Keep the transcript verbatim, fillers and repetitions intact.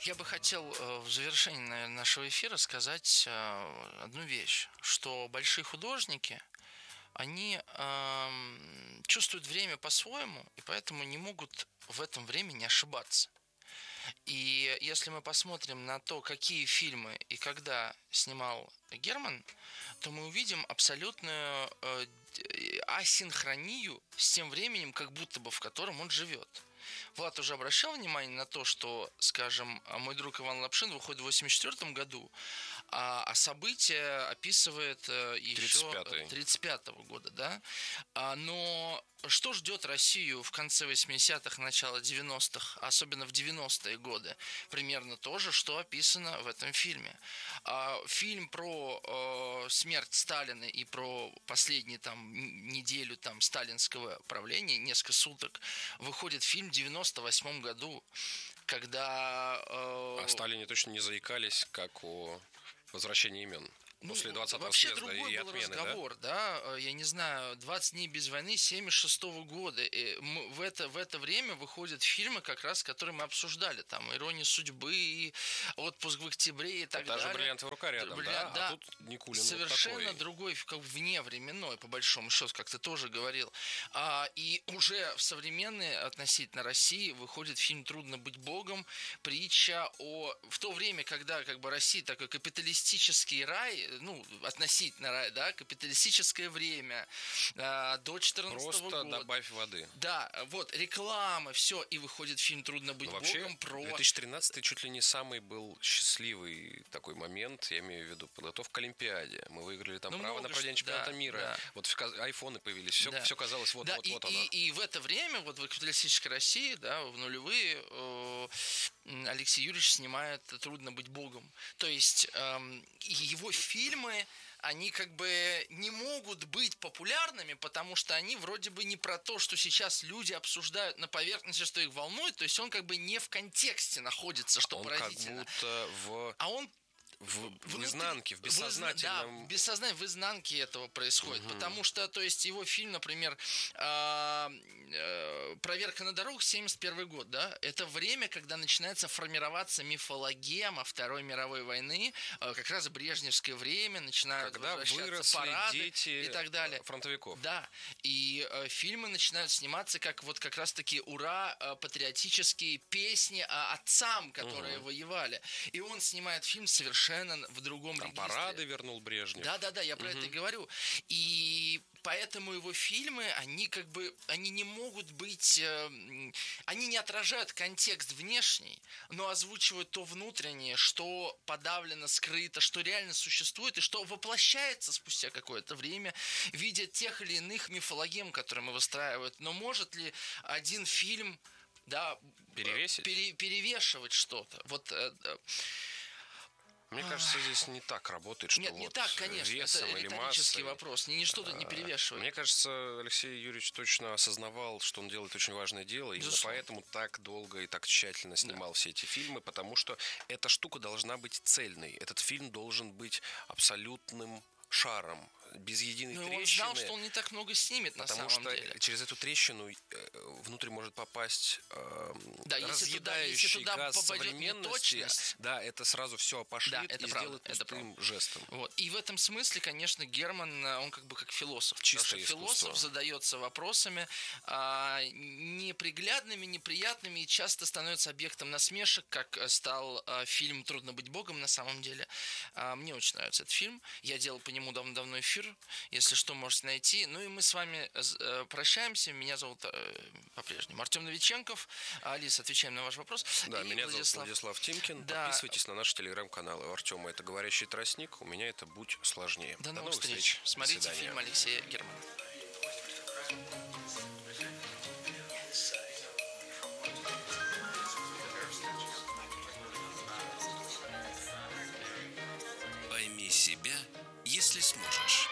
Я бы хотел в завершении, наверное, нашего эфира сказать одну вещь, что большие художники, они эм, чувствуют время по-своему, и поэтому не могут в этом времени ошибаться. И если мы посмотрим на то, какие фильмы и когда снимал Герман, то мы увидим абсолютную э, асинхронию с тем временем, как будто бы в котором он живет. Влад уже обращал внимание на то, что, скажем, мой друг Иван Лапшин выходит в восемьдесят четвёртом году, а, а события описывает еще тридцать пятого года, да? А, но что ждет Россию в конце восьмидесятых, начало девяностых, особенно в девяностые годы? Примерно то же, что описано в этом фильме. А, фильм про э, смерть Сталина и про последнюю там неделю там сталинского правления, несколько суток, выходит фильм в девяносто восьмом году, когда... Э... О Сталине точно не заикались, как о возвращении имен. После двадцатого вообще съезда другой и был отмены, разговор, да? да, я не знаю, двадцать дней без войны семьдесят шестого года. И мы, в, это, в это время выходят фильмы, как раз, которые мы обсуждали, там, «Ирония судьбы», и «Отпуск в октябре» и так Даже далее. «Бриллиантовая рука» рядом, Бриллиант, да? да? А тут Никулин совершенно вот такой. другой, как вневременной, по большому счету, как ты тоже говорил. А, и уже в современной относительно России выходит фильм «Трудно быть Богом», притча о... В то время, когда как бы Россия такой капиталистический рай, ну, относительно Относительно рай, да, капиталистическое время э, до четырнадцатого года. Просто добавь воды. Да, вот, реклама, все, и выходит фильм «Трудно быть Но Богом» вообще, про... две тысячи тринадцатый чуть ли не самый был счастливый такой момент, я имею в виду подготовка к Олимпиаде. Мы выиграли там ну, право на проведение чемпионата да, мира. Да. Вот айфоны появились, все, да. все казалось, вот, да, вот, и, вот и, оно. И в это время, вот в капиталистической России, да, в нулевые, э, Алексей Юрьевич снимает «Трудно быть Богом». То есть э, его фильмы... они как бы не могут быть популярными, потому что они вроде бы не про то, что сейчас люди обсуждают на поверхности, что их волнует, то есть он как бы не в контексте находится, что он поразительно. Как будто в... А он В, в изнанке, в бессознательном... Да, в бессознательном, в изнанке этого происходит. Угу. Потому что, то есть, его фильм, например, «Проверка на дорогах», семьдесят первый год, да, это время, когда начинается формироваться мифологема Второй мировой войны, как раз брежневское время, начинают когда возвращаться парады дети и так далее. Фронтовиков. Да, и э, фильмы начинают сниматься как вот как раз-таки ура, э, патриотические песни о отцам, которые угу. воевали. И он снимает фильм совершенно в другом Там регистре. Парады вернул Брежнев. Да-да-да, я про угу. это и говорю. И поэтому его фильмы, они как бы, они не могут быть, э, они не отражают контекст внешний, но озвучивают то внутреннее, что подавлено, скрыто, что реально существует и что воплощается спустя какое-то время в виде тех или иных мифологем, которые мы выстраивают. Но может ли один фильм, да, перевесить? Пере, перевешивать что-то? Вот... Э, Мне кажется, здесь не так работает, что Нет, вот не так, конечно, весом это или риторический массой. вопрос, ничто тут не перевешивает. Мне кажется, Алексей Юрьевич точно осознавал, что он делает очень важное дело, и именно поэтому так долго и так тщательно снимал да. все эти фильмы, потому что эта штука должна быть цельной, этот фильм должен быть абсолютным шаром, без единой ну, трещины. Он знал, что он не так много снимет на самом деле. деле. Потому что через эту трещину внутрь может попасть э, да, разъедающий если туда, если газ туда современности. Да, это сразу все опошлит да, это и правда, сделает пустым это жестом. Вот. И в этом смысле, конечно, Герман, он как бы как философ. Чистое искусство. Философ задается вопросами а, неприглядными, неприятными и часто становится объектом насмешек, как стал а, фильм «Трудно быть Богом» на самом деле. А, мне очень нравится этот фильм. Я делал по нему давно-давно эфир. Если что, можете найти. Ну и мы с вами э, прощаемся. Меня зовут э, по-прежнему Артем Новиченков. Алиса, отвечаем на ваш вопрос. Да, и меня Владислав... зовут Владислав Тимкин. Да. Подписывайтесь на наши телеграм-каналы. У Артема это «Говорящий тростник», у меня это «Будь сложнее». До, До новых встреч. встреч. Смотрите фильм Алексея Германа. Пойми себя, если сможешь.